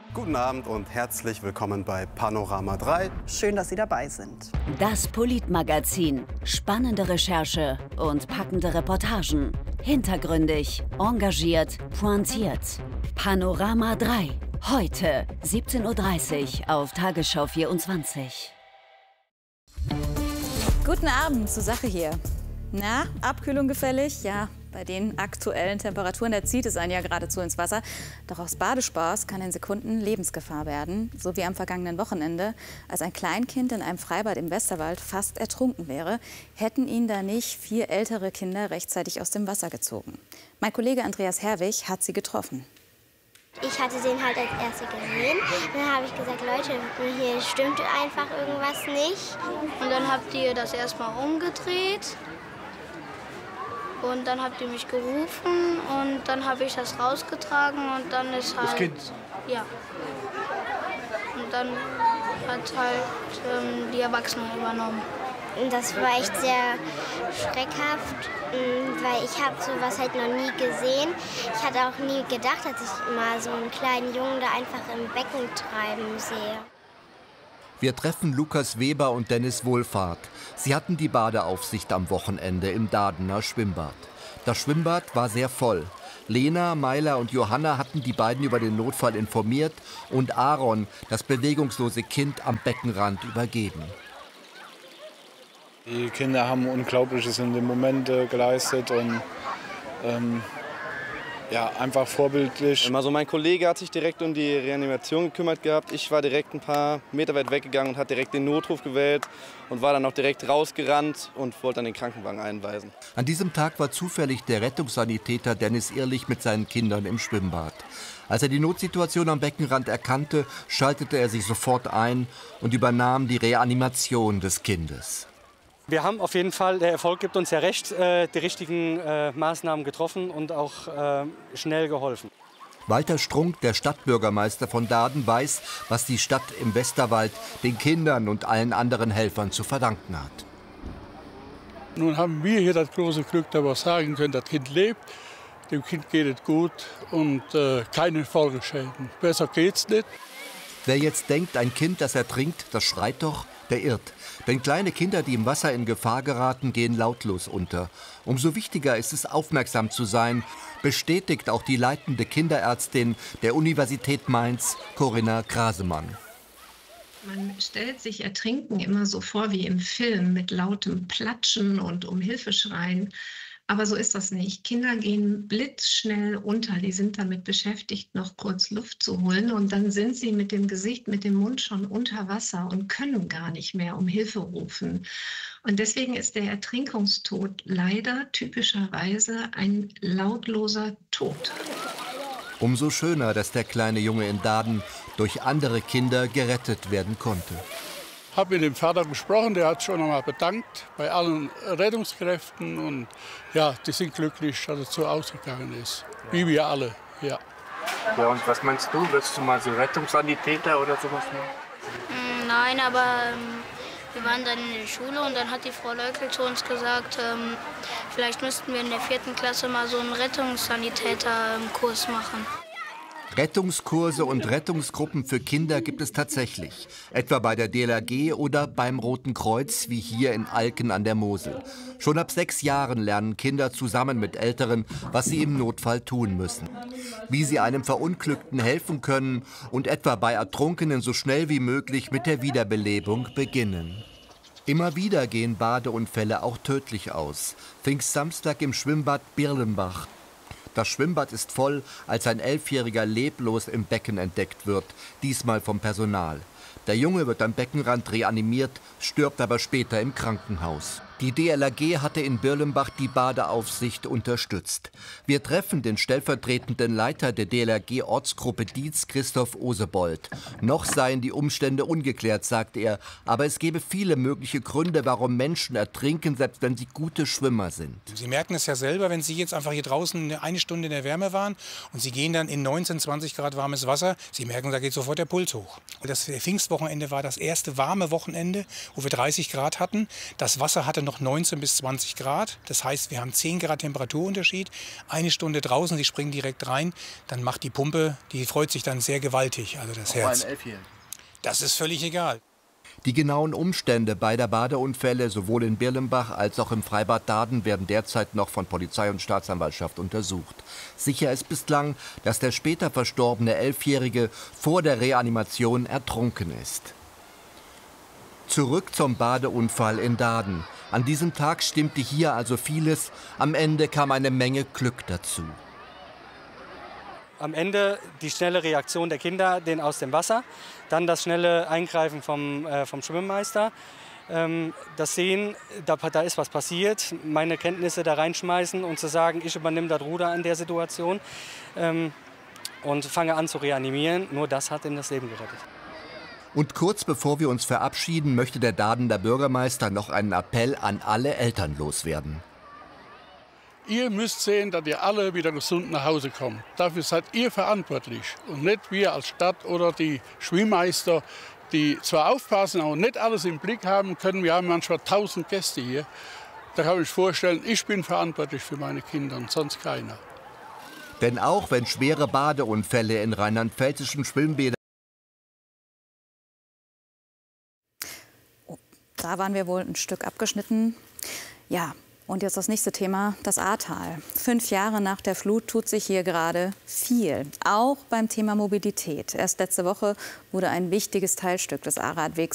Guten Abend und herzlich willkommen bei Panorama 3. Schön, dass Sie dabei sind. Das Politmagazin. Spannende Recherche und packende Reportagen. Hintergründig, engagiert, pointiert. Panorama 3. Heute 17:30 Uhr auf Tagesschau 24. Guten Abend, zur Sache hier. Na, Abkühlung gefällig? Ja, bei den aktuellen Temperaturen, da zieht es einen ja geradezu ins Wasser. Doch aus Badespaß kann in Sekunden Lebensgefahr werden. So wie am vergangenen Wochenende, als ein Kleinkind in einem Freibad im Westerwald fast ertrunken wäre, hätten ihn da nicht 4 ältere Kinder rechtzeitig aus dem Wasser gezogen. Mein Kollege Andreas Herwig hat sie getroffen. Ich hatte den halt als Erste gesehen. Dann habe ich gesagt, Leute, hier stimmt einfach irgendwas nicht. Und dann habt ihr das erstmal umgedreht. Und dann habt ihr mich gerufen und dann habe ich das rausgetragen und dann ist halt... Das Kind? Ja. Und dann hat halt die Erwachsenen übernommen. Das war echt sehr schreckhaft, weil ich habe sowas halt noch nie gesehen. Ich hatte auch nie gedacht, dass ich mal so einen kleinen Jungen da einfach im Becken treiben sehe. Wir treffen Lukas Weber und Dennis Wohlfahrt. Sie hatten die Badeaufsicht am Wochenende im Dadener Schwimmbad. Das Schwimmbad war sehr voll. Lena, Maila und Johanna hatten die beiden über den Notfall informiert und Aaron, das bewegungslose Kind, am Beckenrand übergeben. Die Kinder haben Unglaubliches in dem Moment geleistet und einfach vorbildlich. Also mein Kollege hat sich direkt um die Reanimation gekümmert gehabt. Ich war direkt ein paar Meter weit weggegangen und hat direkt den Notruf gewählt und war dann auch direkt rausgerannt und wollte dann den Krankenwagen einweisen. An diesem Tag war zufällig der Rettungssanitäter Dennis Ehrlich mit seinen Kindern im Schwimmbad. Als er die Notsituation am Beckenrand erkannte, schaltete er sich sofort ein und übernahm die Reanimation des Kindes. Wir haben auf jeden Fall, der Erfolg gibt uns ja recht, die richtigen Maßnahmen getroffen und auch schnell geholfen. Walter Strunk, der Stadtbürgermeister von Daden, weiß, was die Stadt im Westerwald den Kindern und allen anderen Helfern zu verdanken hat. Nun haben wir hier das große Glück, dass wir sagen können, das Kind lebt, dem Kind geht es gut und keine Folgeschäden. Besser geht's nicht. Wer jetzt denkt, ein Kind, das ertrinkt, das schreit doch, der irrt. Denn kleine Kinder, die im Wasser in Gefahr geraten, gehen lautlos unter. Umso wichtiger ist es, aufmerksam zu sein, bestätigt auch die leitende Kinderärztin der Universität Mainz, Corinna Krasemann. Man stellt sich Ertrinken immer so vor wie im Film mit lautem Platschen und um Hilfe schreien. Aber so ist das nicht. Kinder gehen blitzschnell unter. Die sind damit beschäftigt, noch kurz Luft zu holen. Und dann sind sie mit dem Gesicht, mit dem Mund schon unter Wasser und können gar nicht mehr um Hilfe rufen. Und deswegen ist der Ertrinkungstod leider typischerweise ein lautloser Tod. Umso schöner, dass der kleine Junge in Daden durch andere Kinder gerettet werden konnte. Ich habe mit dem Vater gesprochen, der hat schon einmal bedankt bei allen Rettungskräften und ja, die sind glücklich, dass es so ausgegangen ist, wie wir alle. Ja. Ja, und was meinst du? Wirst du mal so Rettungssanitäter oder sowas machen? Nein, aber wir waren dann in der Schule und dann hat die Frau Leukel zu uns gesagt, vielleicht müssten wir in der 4. Klasse mal so einen Rettungssanitäter-Kurs machen. Rettungskurse und Rettungsgruppen für Kinder gibt es tatsächlich, etwa bei der DLRG oder beim Roten Kreuz, wie hier in Alken an der Mosel. Schon ab 6 Jahren lernen Kinder zusammen mit Älteren, was sie im Notfall tun müssen. Wie sie einem Verunglückten helfen können und etwa bei Ertrunkenen so schnell wie möglich mit der Wiederbelebung beginnen. Immer wieder gehen Badeunfälle auch tödlich aus. Pfingstsamstag im Schwimmbad Birlenbach. Das Schwimmbad ist voll, als ein 11-Jähriger leblos im Becken entdeckt wird, diesmal vom Personal. Der Junge wird am Beckenrand reanimiert, stirbt aber später im Krankenhaus. Die DLRG hatte in Birlenbach die Badeaufsicht unterstützt. Wir treffen den stellvertretenden Leiter der DLRG-Ortsgruppe Dietz, Christoph Osebold. Noch seien die Umstände ungeklärt, sagt er, aber es gebe viele mögliche Gründe, warum Menschen ertrinken, selbst wenn sie gute Schwimmer sind. Sie merken es ja selber, wenn Sie jetzt einfach hier draußen eine Stunde in der Wärme waren und Sie gehen dann in 19, 20 Grad warmes Wasser, Sie merken, da geht sofort der Puls hoch. Das Pfingstwochenende war das erste warme Wochenende, wo wir 30 Grad hatten. Das Wasser hatte noch noch 19 bis 20 Grad. Das heißt, wir haben 10 Grad Temperaturunterschied. Eine Stunde draußen, Sie springen direkt rein. Dann macht die Pumpe, die freut sich dann sehr gewaltig, also das Herz. Das ist völlig egal. Die genauen Umstände beider Badeunfälle, sowohl in Birlenbach als auch im Freibad Daden, werden derzeit noch von Polizei und Staatsanwaltschaft untersucht. Sicher ist bislang, dass der später verstorbene 11-Jährige vor der Reanimation ertrunken ist. Zurück zum Badeunfall in Daden. An diesem Tag stimmte hier also vieles. Am Ende kam eine Menge Glück dazu. Am Ende die schnelle Reaktion der Kinder, den aus dem Wasser, dann das schnelle Eingreifen vom Schwimmmeister, das Sehen, da ist was passiert, meine Kenntnisse da reinschmeißen und zu sagen, ich übernehme das Ruder an der Situation und fange an zu reanimieren. Nur das hat ihm das Leben gerettet. Und kurz bevor wir uns verabschieden, möchte der Dadener Bürgermeister noch einen Appell an alle Eltern loswerden. Ihr müsst sehen, dass ihr alle wieder gesund nach Hause kommt. Dafür seid ihr verantwortlich und nicht wir als Stadt oder die Schwimmmeister, die zwar aufpassen, aber nicht alles im Blick haben können. Wir haben manchmal 1000 Gäste hier. Da kann ich mir vorstellen, ich bin verantwortlich für meine Kinder und sonst keiner. Denn auch wenn schwere Badeunfälle in rheinland-pfälzischen Schwimmbädern... Da waren wir wohl ein Stück abgeschnitten. Ja. Und jetzt das nächste Thema, das Ahrtal. 5 Jahre nach der Flut tut sich hier gerade viel, auch beim Thema Mobilität. Erst letzte Woche wurde ein wichtiges Teilstück des Ahrradwegs